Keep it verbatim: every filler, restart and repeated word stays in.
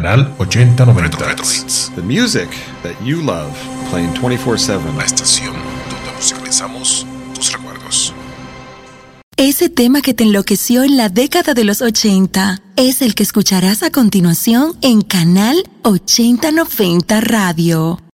Canal ochenta noventa. Retro Hits. The music that you love, playing twenty-four seven. La estación donde musicalizamos tus recuerdos. Ese tema que te enloqueció en la década de los ochenta es el que escucharás a continuación en Canal ochenta noventa Radio.